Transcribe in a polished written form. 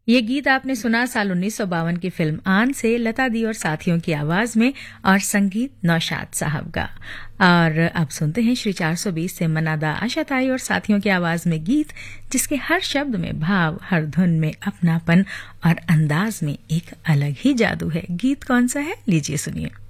ये गीत आपने सुना साल 1952 की फिल्म आन से, लता दी और साथियों की आवाज में, और संगीत नौशाद साहब का। और अब सुनते हैं श्री 420 से मनादा आशाताई और साथियों की आवाज में गीत जिसके हर शब्द में भाव, हर धुन में अपनापन और अंदाज में एक अलग ही जादू है। गीत कौन सा है, लीजिए सुनिए।